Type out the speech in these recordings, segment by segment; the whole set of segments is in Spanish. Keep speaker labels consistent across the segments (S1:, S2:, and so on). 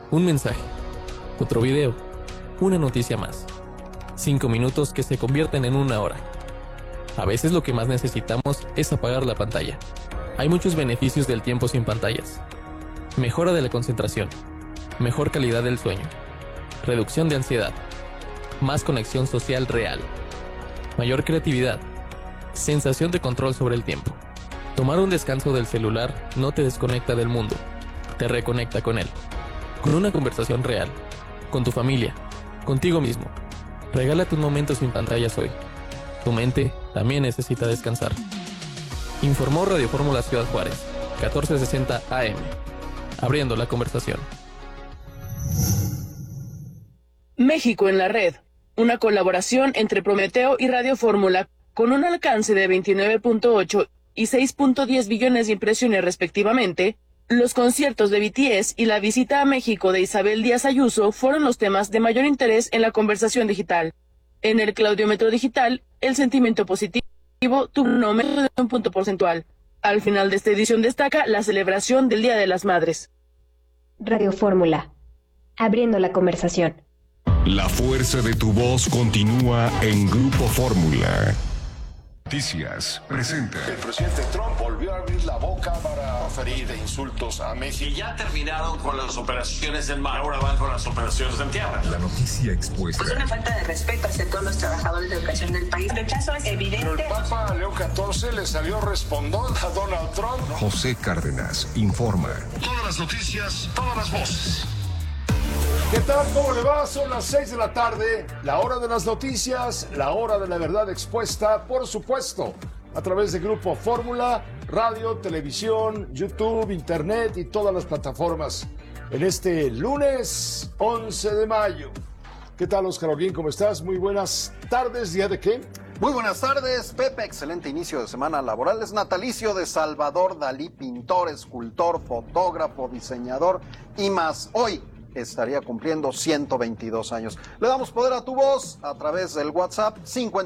S1: Un mensaje, otro video, una noticia más. 5 minutos que se convierten en una hora. A veces lo que más necesitamos es apagar la pantalla. Hay muchos beneficios del tiempo sin pantallas. Mejora de la concentración, mejor calidad del sueño, reducción de ansiedad, más conexión social real, mayor creatividad, sensación de control sobre el tiempo. Tomar un descanso del celular no te desconecta del mundo, te reconecta con él. Con una conversación real, con tu familia, contigo mismo. Regálate un momento sin pantallas hoy. Tu mente también necesita descansar. Informó Radio Fórmula Ciudad Juárez, 1460 AM. Abriendo la conversación.
S2: México en la red. Una colaboración entre Prometeo y Radio Fórmula con un alcance de 29.8 y 6.10 billones de impresiones respectivamente. Los conciertos de BTS y la visita a México de Isabel Díaz Ayuso fueron los temas de mayor interés en la conversación digital. En el Claudiómetro digital, el sentimiento positivo tuvo un aumento de un punto porcentual. Al final de esta edición destaca la celebración del Día de las Madres.
S3: Radio Fórmula, abriendo la conversación.
S4: La fuerza de tu voz continúa en Grupo Fórmula. Noticias presenta.
S5: El presidente Trump volvió a abrir la boca para proferir insultos a México.
S6: Y ya terminaron con las operaciones en mar, ahora van con las operaciones en tierra.
S4: La noticia expuesta.
S7: Es una falta de respeto hacia todos los trabajadores de educación del país. El rechazo es evidente.
S5: Pero el Papa Leo XIV le salió respondón a Donald Trump.
S4: José Cárdenas informa.
S5: Todas las noticias, todas las voces. ¿Qué tal? ¿Cómo le va? Son las 6 de la tarde, la hora de las noticias, la hora de la verdad expuesta, por supuesto, a través de Grupo Fórmula, radio, televisión, YouTube, internet y todas las plataformas. En este lunes 11 de mayo. ¿Qué tal, Oscar Olguín? ¿Cómo estás? Muy buenas tardes. ¿Día de qué?
S8: Muy buenas tardes, Pepe. Excelente inicio de semana laboral. Es natalicio de Salvador Dalí, pintor, escultor, fotógrafo, diseñador y más. Hoy estaría cumpliendo 122 años. Le damos poder a tu voz a través del WhatsApp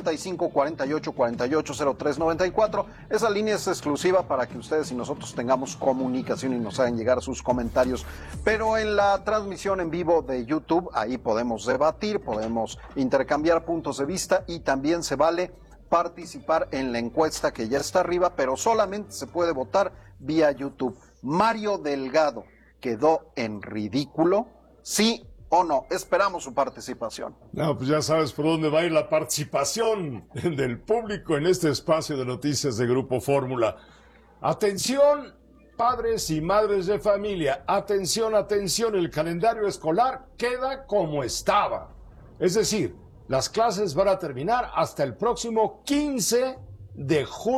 S8: 55 48 48 03 94. Esa línea es exclusiva para que ustedes y nosotros tengamos comunicación y nos hagan llegar sus comentarios. Pero en la transmisión en vivo de YouTube, ahí podemos debatir, podemos intercambiar puntos de vista y también se vale participar en la encuesta que ya está arriba, pero solamente se puede votar vía YouTube. Mario Delgado quedó en ridículo. ¿Sí o no? Esperamos su participación.
S5: No, pues ya sabes por dónde va a ir la participación del público en este espacio de noticias de Grupo Fórmula. Atención, padres y madres de familia. Atención, atención, el calendario escolar queda como estaba. Es decir, las clases van a terminar hasta el próximo 15 de junio.